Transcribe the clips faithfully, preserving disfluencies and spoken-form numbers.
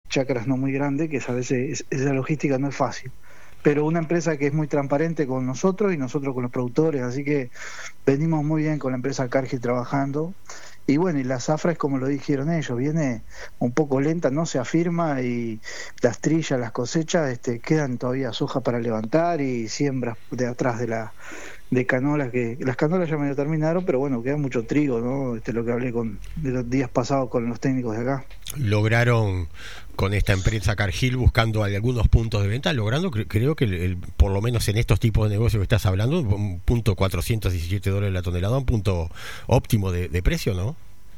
chacras no muy grandes, que a veces esa logística no es fácil. Pero una empresa que es muy transparente con nosotros y nosotros con los productores, así que venimos muy bien con la empresa Cargill trabajando. Y bueno, y la zafra es como lo dijeron ellos, viene un poco lenta, no se afirma, y las trillas, las cosechas, este, quedan todavía soja para levantar y siembras de atrás de la de canolas, que las canolas ya medio terminaron, pero bueno, queda mucho trigo, ¿no? Este, lo que hablé con de los días pasados con los técnicos de acá. Lograron con esta empresa Cargill, buscando algunos puntos de venta, logrando cre- creo que el, el, por lo menos en estos tipos de negocios que estás hablando, un punto cuatrocientos diecisiete dólares la tonelada, un punto óptimo de, de precio, ¿no?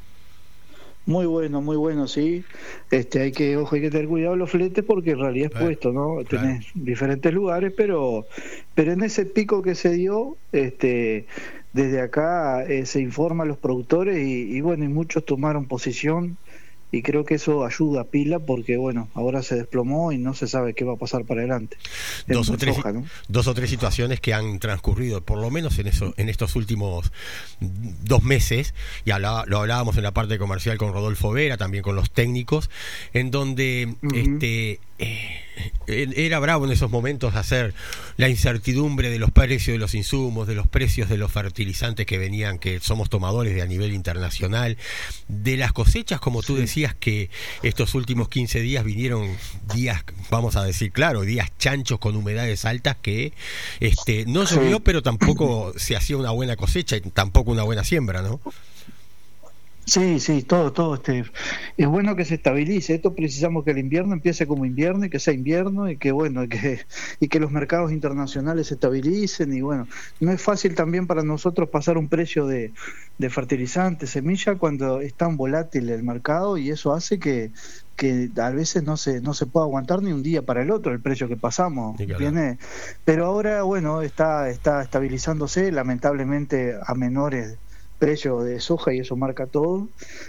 Muy bueno, muy bueno, sí. Este, hay que, ojo, hay que tener cuidado los fletes porque en realidad es Eh, puesto, ¿no? claro. Tenés diferentes lugares, pero, pero en ese pico que se dio, este, desde acá eh, se informa a los productores y, y bueno, y muchos tomaron posición. Y creo que eso ayuda a pila porque, bueno, ahora se desplomó y no se sabe qué va a pasar para adelante. Dos o, tres, soja, ¿no? dos o tres situaciones que han transcurrido, por lo menos en eso, en estos últimos dos meses, y hablaba, lo hablábamos en la parte comercial con Rodolfo Vera, también con los técnicos, en donde uh-huh. este eh, era bravo en esos momentos hacer la incertidumbre de los precios de los insumos, de los precios de los fertilizantes que venían, que somos tomadores de a nivel internacional, de las cosechas, como tú sí. decías, que estos últimos quince días vinieron días, vamos a decir claro, días chanchos con humedades altas que este no llovió, sí. pero tampoco se hacía una buena cosecha y tampoco una buena siembra, ¿no? Sí, sí, todo, todo. Este, es bueno que se estabilice. Esto precisamos que el invierno empiece como invierno y que sea invierno y que bueno, y que, y que los mercados internacionales se estabilicen. Y bueno, no es fácil también para nosotros pasar un precio de, de fertilizante, semilla, cuando es tan volátil el mercado, y eso hace que que a veces no se no se puede aguantar ni un día para el otro el precio que pasamos. Viene, pero ahora bueno, está está estabilizándose, lamentablemente a menores precio de soja, y eso marca todo.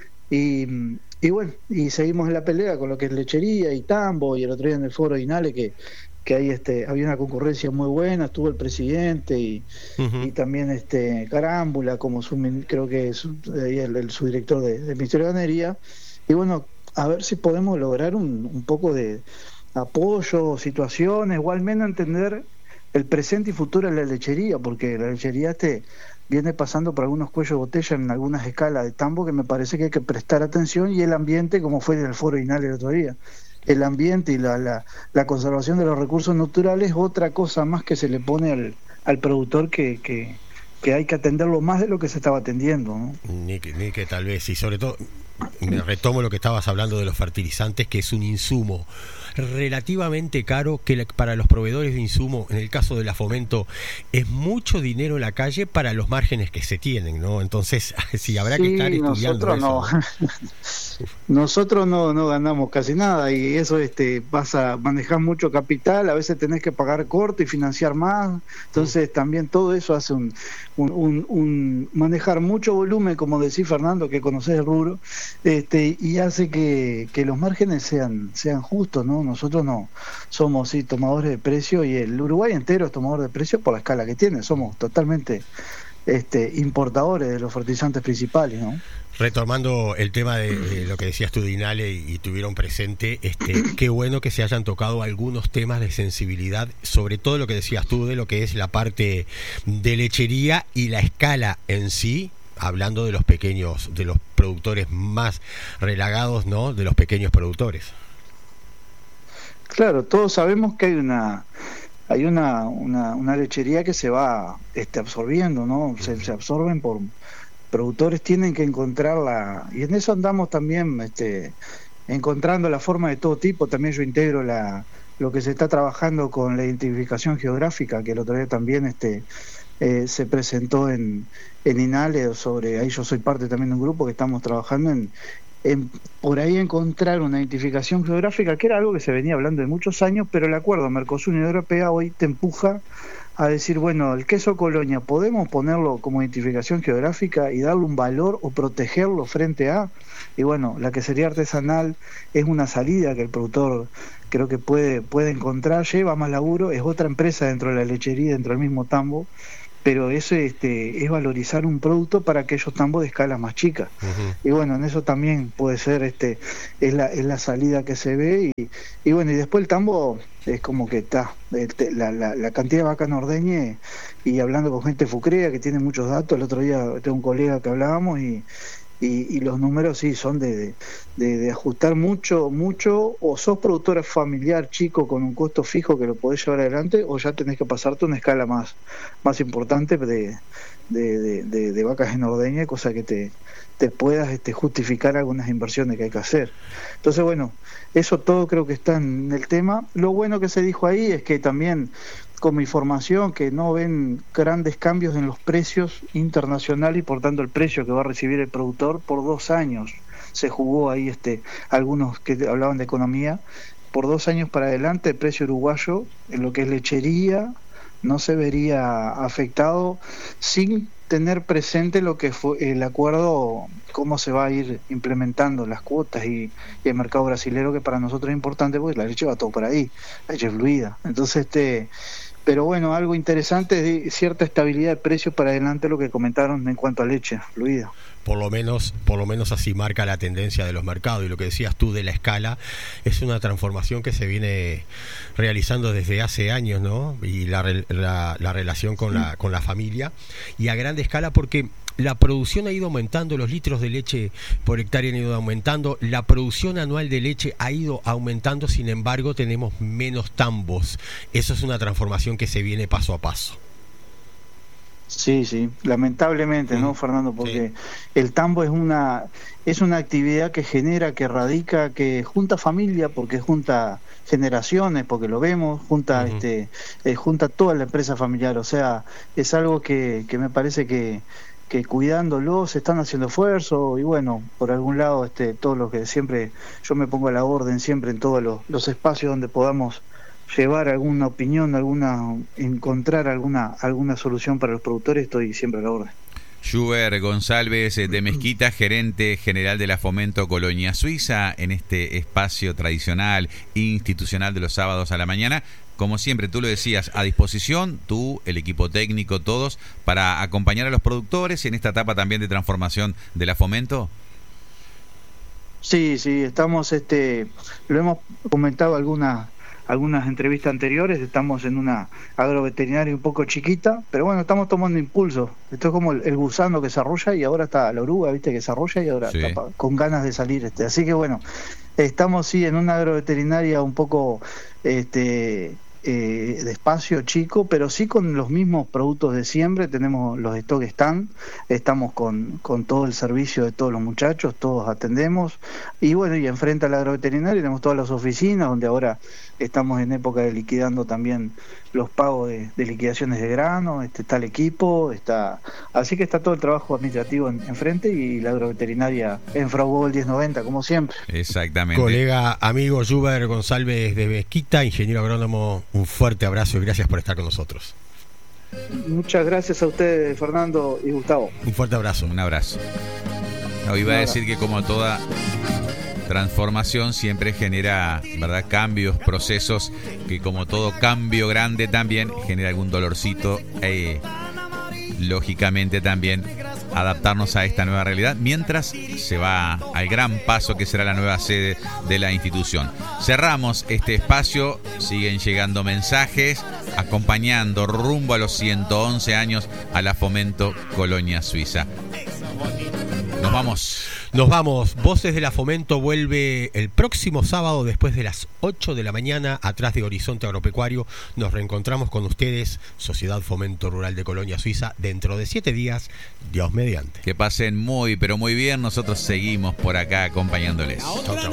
Y, y bueno, y seguimos en la pelea con lo que es lechería y tambo, y el otro día en el foro Inale que, que ahí este, había una concurrencia muy buena, estuvo el presidente y, uh-huh. y también este Carámbula como su, creo que es el, el subdirector de, del Ministerio de Ganadería, y bueno, a ver si podemos lograr un, un poco de apoyo, situaciones, o al menos entender el presente y futuro de la lechería, porque la lechería este viene pasando por algunos cuellos de botella en algunas escalas de tambo que me parece que hay que prestar atención, y el ambiente, como fue en el foro Inal el otro día, el ambiente y la, la, la conservación de los recursos naturales, otra cosa más que se le pone al, al productor que, que, que hay que atenderlo más de lo que se estaba atendiendo, ¿no? Ni que, ni que tal vez, y sobre todo me retomo lo que estabas hablando de los fertilizantes, que es un insumo relativamente caro, que para los proveedores de insumo, en el caso de la Fomento, es mucho dinero en la calle para los márgenes que se tienen, ¿no? Entonces, sí, habrá sí, que estar estudiando nosotros eso, no. ¿no? Nosotros no, no ganamos casi nada, y eso este vas a manejar mucho capital, a veces tenés que pagar corto y financiar más, entonces también todo eso hace un, un, un, un manejar mucho volumen, como decís Fernando, que conocés el rubro, este y hace que, que los márgenes sean sean justos, ¿no? Nosotros no somos sí tomadores de precio, y el Uruguay entero es tomador de precio por la escala que tiene, somos totalmente este importadores de los fertilizantes principales, ¿no? Retomando el tema de, de lo que decías tú de Inale y, y tuvieron presente, este, qué bueno que se hayan tocado algunos temas de sensibilidad, sobre todo lo que decías tú de lo que es la parte de lechería y la escala en sí, hablando de los pequeños, de los productores más relagados, ¿no? De los pequeños productores. Claro, todos sabemos que hay una hay una una, una lechería que se va este absorbiendo, ¿no? Se, se absorben por productores, tienen que encontrarla, y en eso andamos también este encontrando la forma de todo tipo. También yo integro la lo que se está trabajando con la identificación geográfica, que el otro día también este eh, se presentó en en Inale, sobre ahí yo soy parte también de un grupo que estamos trabajando en En, por ahí encontrar una identificación geográfica, que era algo que se venía hablando de muchos años, pero el acuerdo Mercosur-Unión Europea hoy te empuja a decir, bueno, el queso Colonia, ¿podemos ponerlo como identificación geográfica y darle un valor o protegerlo frente a? Y bueno, la quesería artesanal es una salida que el productor creo que puede, puede encontrar, lleva más laburo, es otra empresa dentro de la lechería, dentro del mismo tambo, pero es, este, es valorizar un producto para aquellos tambos de escala más chica. Uh-huh. Y bueno, en eso también puede ser, este, es la, es la salida que se ve, y, y bueno, y después el tambo es como que está, la, la, la cantidad de vaca nordeña, y hablando con gente fucrea que tiene muchos datos, el otro día tengo un colega que hablábamos, y Y, y los números sí son de, de, de ajustar mucho, mucho, o sos productora familiar chico con un costo fijo que lo podés llevar adelante, o ya tenés que pasarte a una escala más, más importante de, de, de, de, de vacas en ordeña, cosa que te, te puedas este, justificar algunas inversiones que hay que hacer. Entonces, bueno, eso todo creo que está en el tema. Lo bueno que se dijo ahí es que también, como información, que no ven grandes cambios en los precios internacionales, y por tanto el precio que va a recibir el productor por dos años. Se jugó ahí, este, algunos que hablaban de economía, por dos años para adelante el precio uruguayo en lo que es lechería no se vería afectado, sin tener presente lo que fue el acuerdo, cómo se va a ir implementando las cuotas, y, y el mercado brasilero, que para nosotros es importante porque la leche va todo por ahí, la leche fluida. Entonces, este pero bueno, algo interesante es de cierta estabilidad de precios para adelante, lo que comentaron en cuanto a leche fluida. Por lo menos, por lo menos así marca la tendencia de los mercados, y lo que decías tú de la escala es una transformación que se viene realizando desde hace años, ¿no? Y la, la, la relación con la, con la familia, y a grande escala, porque la producción ha ido aumentando, los litros de leche por hectárea han ido aumentando, la producción anual de leche ha ido aumentando, sin embargo tenemos menos tambos. Eso es una transformación que se viene paso a paso. Sí, sí, lamentablemente, ¿no, Fernando? Porque sí, el tambo es una es una actividad que genera, que radica, que junta familia, porque junta generaciones, porque lo vemos, junta uh-huh. este eh, junta toda la empresa familiar. O sea, es algo que, que me parece que que cuidándolo se están haciendo esfuerzos, y bueno, por algún lado, este todo lo que siempre yo me pongo a la orden, siempre en todos los, los espacios donde podamos llevar alguna opinión, alguna encontrar alguna alguna solución para los productores, estoy siempre a la orden. Schubert González de Mezquita, gerente general de la Fomento Colonia Suiza, en este espacio tradicional institucional de los sábados a la mañana. Como siempre, tú lo decías, a disposición, tú, el equipo técnico, todos, para acompañar a los productores en esta etapa también de transformación de la Fomento. Sí, sí, estamos, este, lo hemos comentado algunas algunas entrevistas anteriores, estamos en una agroveterinaria un poco chiquita, pero bueno, estamos tomando impulso. Esto es como el, el gusano que se arrolla, y ahora está la oruga, viste, que se arrolla, y ahora sí, está pa, con ganas de salir. Este. Así que bueno, estamos sí en una agroveterinaria un poco este eh, de espacio chico, pero sí con los mismos productos de siempre. Tenemos los stocks están, estamos con, con todo el servicio de todos los muchachos, todos atendemos, y bueno, y enfrente a la agroveterinaria tenemos todas las oficinas, donde ahora estamos en época de liquidando también los pagos de, de liquidaciones de grano, este, está el equipo, está así que está todo el trabajo administrativo en, enfrente, y la agroveterinaria en Fraugol diez noventa, como siempre. Exactamente. Colega, amigo Schubert González de Mezquita, ingeniero agrónomo, un fuerte abrazo y gracias por estar con nosotros. Muchas gracias a ustedes, Fernando y Gustavo. Un fuerte abrazo. Un abrazo. No, iba a decir que como toda transformación siempre genera, ¿verdad?, cambios, procesos, que como todo cambio grande también genera algún dolorcito, eh, lógicamente también adaptarnos a esta nueva realidad mientras se va al gran paso que será la nueva sede de la institución. Cerramos este espacio, siguen llegando mensajes acompañando rumbo a los ciento once años a la Fomento Colonia Suiza. Nos vamos. Nos vamos. Voces de la Fomento vuelve el próximo sábado después de las ocho de la mañana, atrás de Horizonte Agropecuario. Nos reencontramos con ustedes, Sociedad Fomento Rural de Colonia Suiza, dentro de siete días, Dios mediante. Que pasen muy, pero muy bien. Nosotros seguimos por acá acompañándoles. Chau, chau.